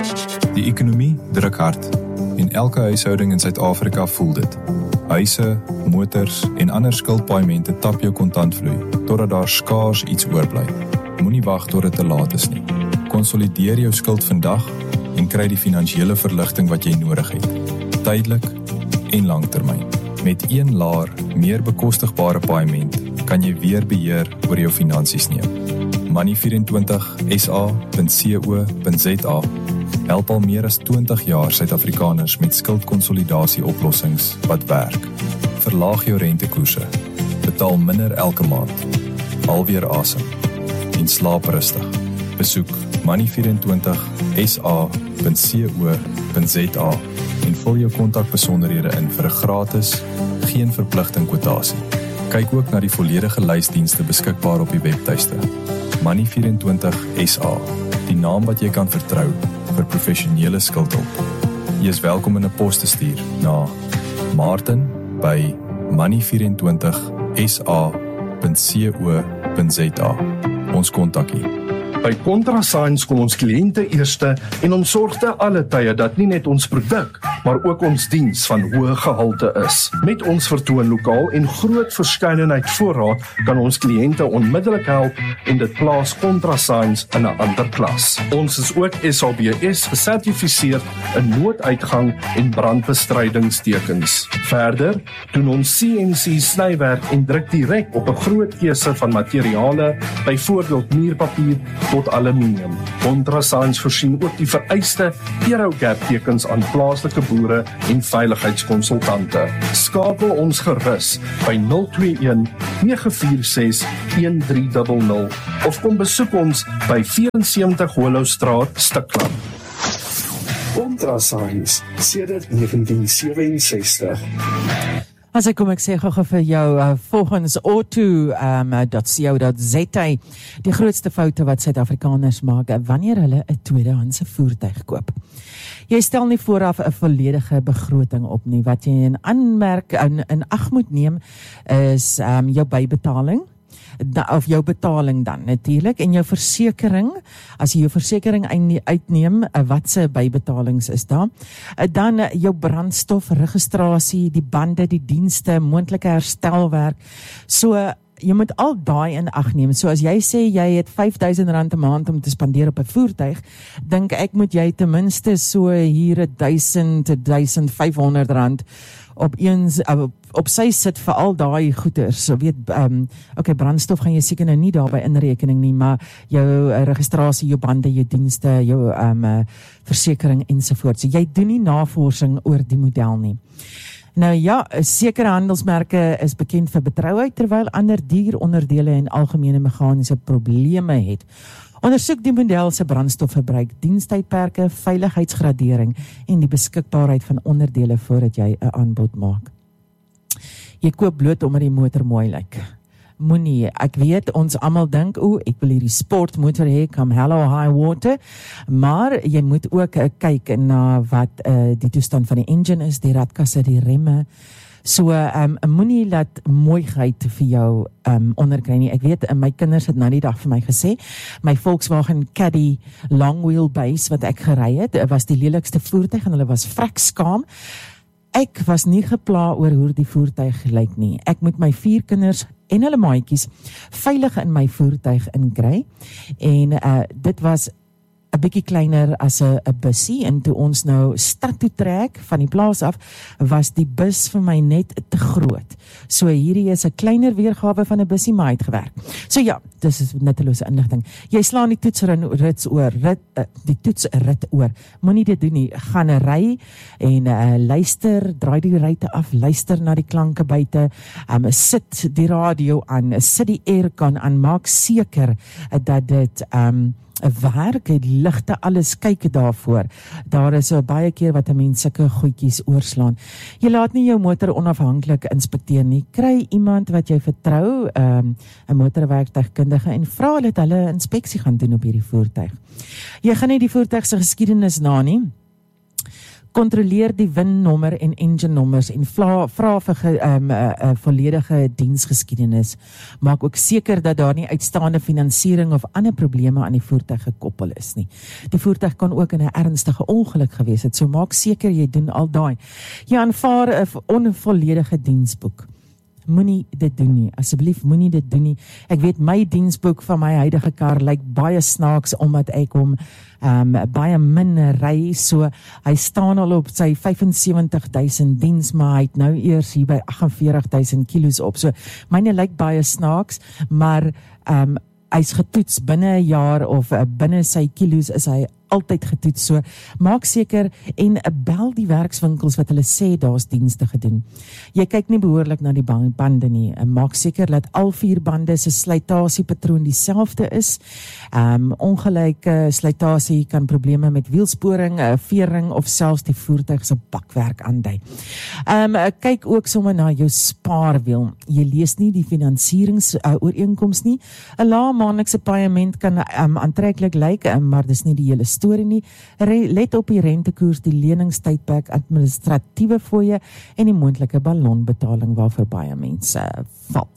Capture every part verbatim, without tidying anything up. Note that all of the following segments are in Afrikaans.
Die ekonomie druk hard en elke huishouding in Suid-Afrika voel dit. Huise, motors en ander skuldpaaiemente tap jou kontantvloei totdat daar skaars iets oorbly. Moenie wag tot dit te laat is nie. Konsolideer jou skuld vandag en kry die finansiële verligting wat jy nodig het. Tydelik en langtermyn. Met een laer, meer bekostigbare paaiement kan jy weer beheer oor jou finansies neem. Money vyf en twintig S A punt co punt Z A help al meer as twintig jaar Suid-Afrikaners met skuldkonsolidasie oplossings wat werk. Verlaag jou rentekoerse, betaal minder elke maand, alweer asem en slaap rustig. Besoek money vyf en twintig S A punt co punt Z A en vul jou kontakbesonderhede in vir 'n gratis, geen verpligting kwotasie. Kyk ook na die volledige lysdienste beskikbaar op die webtuiste. Money vyf en twintig S A, die naam wat jy kan vertrou vir professionele skuldhulp. Jy is welkom in 'n pos te stuur na Martin by money vyf en twintig S A punt co punt Z A. Ons kontak hier. By ContraSigns kom ons kliënte eerste en ons sorg te alle tye dat nie net ons produk, maar ook ons diens van hoë gehalte is. Met ons vertoonlokaal en groot verskeidenheid voorraad kan ons kliënte onmiddellik help en dit plaas ContraSigns in 'n ander klas. Ons is ook S A B S gesertifiseer in nooduitgang en brandbestrydingstekens. Verder doen ons C N C snywerk en druk direk op 'n groot keuse van materiale, byvoorbeeld muurpapier tot aluminium. ContraSigns voorsien ook die vereiste Aerogap tekens aan plaaslike boere en veiligheidskonsultante. Skakel ons gerus by nul twee een nege vier ses een drie nul nul of kom besoek ons by vyf en sewentig Hollowstraat, Stikland. ContraSigns sedert negentien sewenses. As ek kom ek sê gou vir jou, uh, volgens auto dot co dot Z A, die grootste foute wat Suid-Afrikaners maak wanneer hulle 'n tweedehandse voertuig koop. Jy stel nie vooraf 'n volledige begroting op nie. Wat jy in aanmerk in, in ag moet neem is um, jou bybetaling, of jou betaling dan natuurlik, en jou versekering, as jy jou versekering uitneem, wat se bybetalings is daar, dan jou brandstof, registrasie, die bande, die dienste, moontlike herstelwerk, so jy moet al daai in ag neem. So as jy sê jy het vyf duisend rand 'n maand om te spandeer op 'n voertuig, dink ek moet jy ten minste so hier duisend, duisend vyf honderd rand op eens op, op sy sit vir al daai goeders. So weet, um, okay, brandstof gaan jy seker nou nie daarby inrekening nie, maar jou uh, registrasie, jou bande, jou dienste, jou um, uh, versekering ensovoorts. So jy doen nie navorsing oor die model nie. Nou ja, sekere handelsmerke is bekend vir betrouheid, terwyl ander duur onderdele en algemene meganiese probleme het. Ondersoek die model se brandstofverbruik, dienstydperke, veiligheidsgradering en die beskikbaarheid van onderdele voordat jy 'n aanbod maak. Jy koop bloot omdat die motor mooi lyk. Moenie, ek weet, ons almal dink, o, ek wil hierdie sportmotor hê, come hello high water, maar jy moet ook uh, kyk na wat uh, die toestand van die engine is, die radkasse, die remme. So, um, moenie laat mooiheid vir jou um, onderkry nie. Ek weet, my kinders het nou die dag vir my gesê, my Volkswagen Caddy long wheelbase wat ek gery het, was die lelikste voertuig en hulle was vrek skaam. Ek was nie gepla oor hoe die voertuig lyk nie. Ek moet my vier kinders en hulle maatjies veilig in my voertuig inkry, en uh, dit was 'n bietjie kleiner as 'n bussie, en toe ons nou stad toe trek van die plaas af, was die bus vir my net te groot. So hierdie is 'n kleiner weergawe van 'n bussie, maar uitgewerk. So ja, dis is nuttelose inligting. Jy slaan die toetsrit oor, rit, uh, die toetsrit oor. Moenie dit doen nie. Gaan ry en uh, luister, draai die ruitte af, luister na die klanke buite, um, sit die radio aan, sit die aircon aan, maak seker uh, dat dit um, werk, die ligte, alles, kyk daarvoor. Daar is uh, baie keer wat 'n mens sulke goedjies oorslaan. Jy laat nie jou motor onafhanklik inspekteer nie. Kry iemand wat jy vertrou, um, 'n motorwerktuigkundige, en vra hulle dat hulle inspeksie gaan doen op hierdie voertuig. Jy gaan nie die voertuig se geskiedenis na nie. Kontroleer die winnommer en engine nommers en vra, vra vir ge, um, uh, uh, volledige diensgeskiedenis. Maak ook seker dat daar nie uitstaande finansiering of ander probleme aan die voertuig gekoppel is nie. Die voertuig kan ook in 'n ernstige ongeluk gewees het, so maak seker jy doen al daai. Jy aanvaar 'n onvolledige diensboek. Moenie dit doen nie, asseblief moenie dit doen nie. Ek weet my diensboek van my huidige kar lyk baie snaaks omdat ek hom um, baie min ry, so hy staan al op sy vyf en sewentig duisend diens, maar hy het nou eers hier by agt en veertig duisend kilos op, so myne lyk baie snaaks, maar um, hy's getoets binne 'n jaar of uh, binne sy kilos is hy altyd getoets, so maak seker en uh, bel die werkswinkels wat hulle sê daar's dienste gedoen. Jy kyk nie behoorlik na die bande nie, en maak seker dat al vier bande se slytasiepatroon dieselfde is. Um, ongelyke slytasie kan probleme met wielsporing, uh, vering of selfs die voertuig se bakwerk aandui. Um, uh, kyk ook sommer na jou spaarwiel. Jy lees nie die finansierings uh, ooreenkoms nie. 'n Lae maandelikse paaiement kan um, aantreklik lyk, um, maar dis nie die hele storie nie. Re, let op die rentekoers, die leningstydperk, administratiewe fooie en die moontlike ballonbetaling waarvoor baie mense uh, val.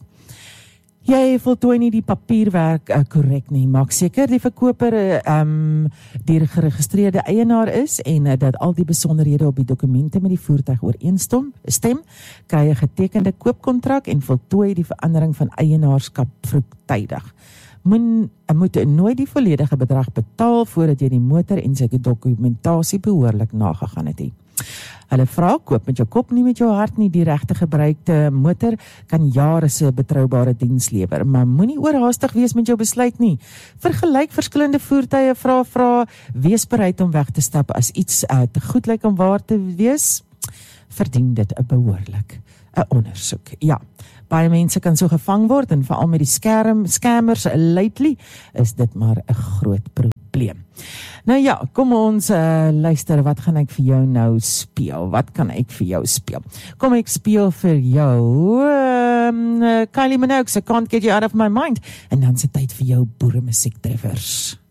Jy voltooi nie die papierwerk korrek uh, nie. Maak seker die verkoper uh, um, die geregistreerde eienaar is en uh, dat al die besonderhede op die dokumente met die voertuig ooreenstem, stem, kry 'n getekende koopkontrak en voltooi die verandering van eienaarskap vroegtydig. Moet, moet nooit die volledige bedrag betaal voordat jy die motor en sy dokumentasie behoorlik nagegaan het. He. Hulle vra, koop met jou kop, nie met jou hart nie. Die regte gebruikte motor kan jare se betroubare diens lewer, maar moenie oorhaastig wees met jou besluit nie. Vergelyk verskillende voertuie, vra, vra, wees bereid om weg te stap as iets uh, te goed lyk om waar te wees. Verdien dit 'n behoorlik 'n ondersoek. Ja. Baie mense kan so gevang word en veral met die skerm, scammers lately is dit maar 'n groot probleem. Nou ja, kom ons uh, luister, wat gaan ek vir jou nou speel? Wat kan ek vir jou speel? Kom ek speel vir jou um, uh, Kylie Minogue, so Can't Get You Out of My Mind, en dan se tyd vir jou boere musiek treffers.